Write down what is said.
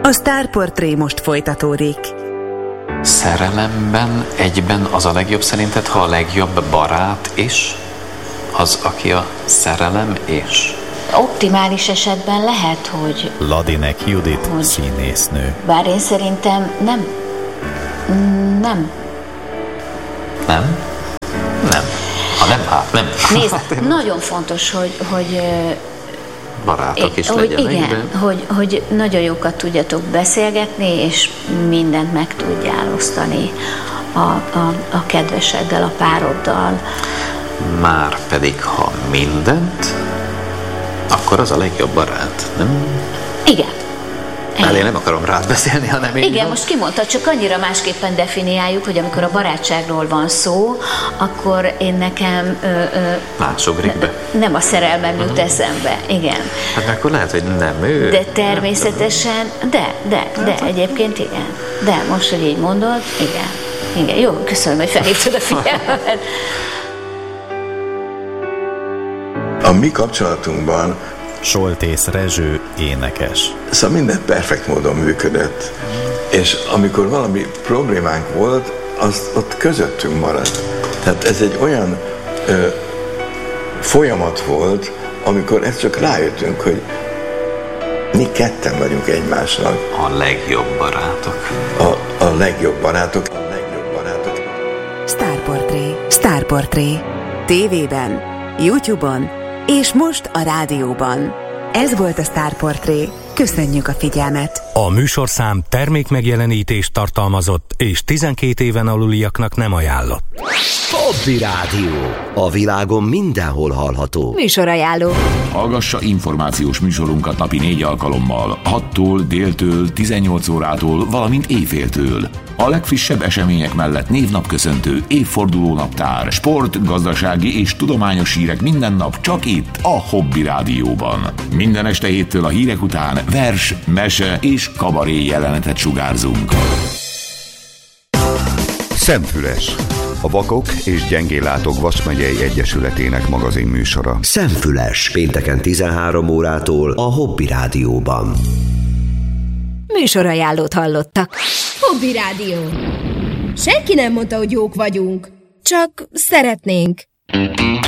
A Sztárportré most folytatódik. Szerelemben egyben az a legjobb szerinted, ha a legjobb barát is? Az, aki a szerelem is? Optimális esetben lehet, hogy... Ladinek Judit, színésznő. Bár én szerintem nem. Nem? Ha nem, hát nem. Nézd, nagyon fontos, hogy barátok is legyenek. Igen, hogy nagyon jókat tudjatok beszélgetni, és mindent meg tudjál osztani a kedveseddel, a pároddal. Már pedig, ha mindent, akkor az a legjobb barát, nem? Igen. Hát én nem akarom rád beszélni, hanem én... Igen, most kimondtad, csak annyira másképpen definiáljuk, hogy amikor a barátságról van szó, akkor én nekem... Másugrik be. Nem a szerelmem jut eszembe, igen. Hát akkor lehet, hogy nem ő. De természetesen, de egyébként igen. De most, hogy így mondod, igen. Jó, köszönöm, hogy felhívtad a figyelmet. A mi kapcsolatunkban Soltész Rezső énekes. szóval minden perfekt módon működött, és amikor valami problémánk volt, az ott közöttünk maradt. Tehát ez egy olyan folyamat volt, amikor ezt csak rájöttünk, hogy mi ketten vagyunk egymásnak. A legjobb barátok. A legjobb barátok. Sztárportré. TV-ben, YouTube-on és most a rádióban. Ez volt a Sztárportré. Köszönjük a figyelmet! A műsorszám termékmegjelenítést tartalmazott és 12 éven aluliaknak nem ajánlott. Hobby Rádió. A világon mindenhol hallható. Műsorajánló. Hallgassa információs műsorunkat napi 4 alkalommal, 6-tól, déltől, 18 órától, valamint éjféltől. A legfrissebb események mellett névnapköszöntő, évfordulónaptár, sport, gazdasági és tudományos hírek minden nap csak itt, a Hobby Rádióban. Minden este 7-től a hírek után vers, mese és kabaré jelenetet sugárzunk. Szemfüles. A Vakok és Gyengéllátók Vas megyei egyesületének magazin műsora. Szemfüles. Pénteken 13 órától a Hobby Rádióban. Műsorajánlót hallottak. Hobby Rádió. Senki nem mondta, hogy jók vagyunk. Csak szeretnénk.